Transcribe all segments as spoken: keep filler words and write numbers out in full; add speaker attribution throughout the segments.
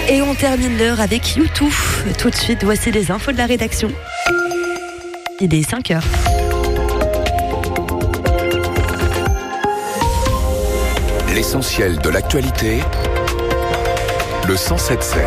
Speaker 1: Et on termine l'heure avec YouTube. Tout de suite, voici les infos de la rédaction. Il est cinq heures.
Speaker 2: L'essentiel de l'actualité, le cent sept sept.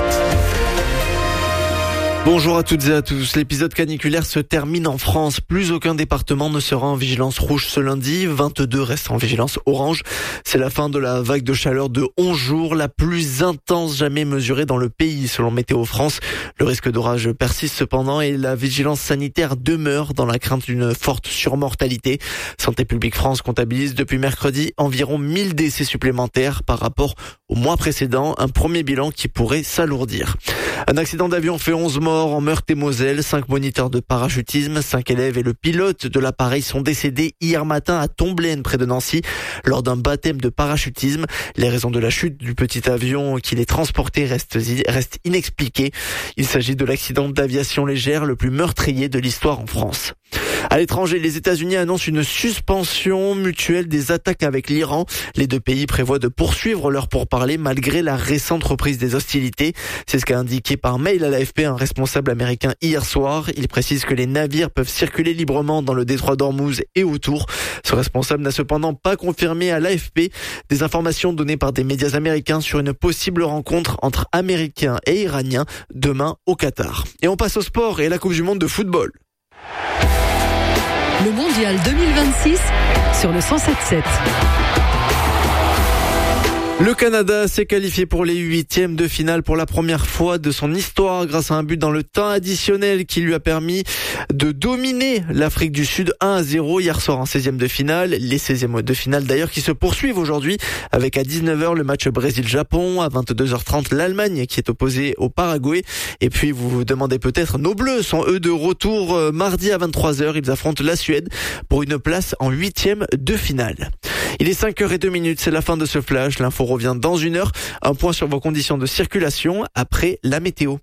Speaker 3: Bonjour à toutes et à tous. L'épisode caniculaire se termine en France. Plus aucun département ne sera en vigilance rouge ce lundi. vingt-deux restent en vigilance orange. C'est la fin de la vague de chaleur de onze jours, la plus intense jamais mesurée dans le pays, selon Météo France. Le risque d'orage persiste cependant et la vigilance sanitaire demeure dans la crainte d'une forte surmortalité. Santé publique France comptabilise depuis mercredi environ mille décès supplémentaires par rapport au mois précédent. Un premier bilan qui pourrait s'alourdir. Un accident d'avion fait onze morts en Meurthe-et-Moselle. Cinq moniteurs de parachutisme, cinq élèves et le pilote de l'appareil sont décédés hier matin à Tomblaine, près de Nancy, lors d'un baptême de parachutisme. Les raisons de la chute du petit avion qui les transportait restent, restent inexpliquées. Il s'agit de l'accident d'aviation légère le plus meurtrier de l'histoire en France. À l'étranger, les États-Unis annoncent une suspension mutuelle des attaques avec l'Iran. Les deux pays prévoient de poursuivre leurs pourparlers malgré la récente reprise des hostilités. C'est ce qu'a indiqué par mail à l'A F P un responsable américain hier soir. Il précise que les navires peuvent circuler librement dans le détroit d'Ormuz et autour. Ce responsable n'a cependant pas confirmé à l'A F P des informations données par des médias américains sur une possible rencontre entre Américains et Iraniens demain au Qatar. Et on passe au sport et à la Coupe du Monde de football.
Speaker 4: Le mondial deux mille vingt-six sur le cent sept sept.
Speaker 3: Le Canada s'est qualifié pour les huitièmes de finale pour la première fois de son histoire grâce à un but dans le temps additionnel qui lui a permis de dominer l'Afrique du Sud un à zéro hier soir en seizième de finale. Les seizièmes de finale d'ailleurs qui se poursuivent aujourd'hui avec à dix-neuf heures le match Brésil-Japon, à vingt-deux heures trente l'Allemagne qui est opposée au Paraguay. Et puis vous vous demandez peut-être, nos Bleus sont eux de retour mardi à vingt-trois heures. Ils affrontent la Suède pour une place en huitième de finale. Il est cinq heures zéro deux minutes, c'est la fin de ce flash. L'info revient dans une heure. Un point sur vos conditions de circulation après la météo.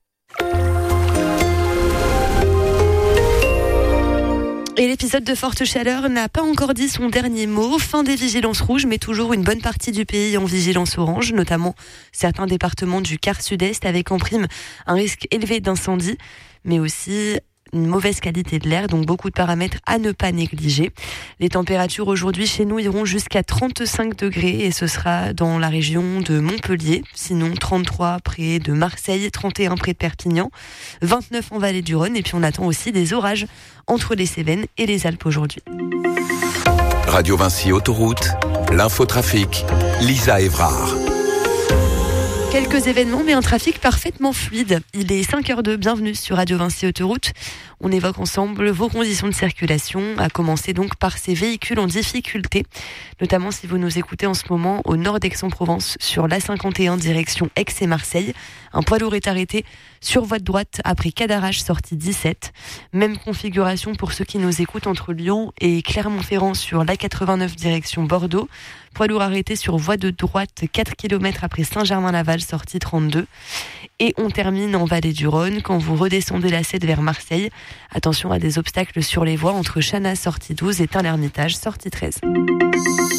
Speaker 1: Et l'épisode de forte chaleur n'a pas encore dit son dernier mot. Fin des vigilances rouges, mais toujours une bonne partie du pays en vigilance orange, notamment certains départements du quart sud-est avec en prime un risque élevé d'incendie, mais aussi une mauvaise qualité de l'air, donc beaucoup de paramètres à ne pas négliger. Les températures aujourd'hui chez nous iront jusqu'à trente-cinq degrés et ce sera dans la région de Montpellier, sinon trente-trois près de Marseille, trente et un près de Perpignan, vingt-neuf en vallée du Rhône et puis on attend aussi des orages entre les Cévennes et les Alpes aujourd'hui.
Speaker 2: Radio Vinci Autoroute, l'infotrafic, Lisa Evrard.
Speaker 1: Quelques événements, mais un trafic parfaitement fluide. Il est cinq heures deux, bienvenue sur Radio Vinci Autoroute. On évoque ensemble vos conditions de circulation, à commencer donc par ces véhicules en difficulté, notamment si vous nous écoutez en ce moment au nord d'Aix-en-Provence, sur l'A cinquante et un direction Aix et Marseille. Un poids lourd est arrêté sur voie de droite après Cadarache, sortie dix-sept. Même configuration pour ceux qui nous écoutent entre Lyon et Clermont-Ferrand sur l'A quatre-vingt-neuf direction Bordeaux. Poids lourd arrêté sur voie de droite quatre kilomètres après Saint-Germain-Laval, sortie trente-deux. Et on termine en vallée du Rhône quand vous redescendez la Seine vers Marseille. Attention à des obstacles sur les voies entre Chana, sortie douze et Tain-l'Hermitage, sortie treize.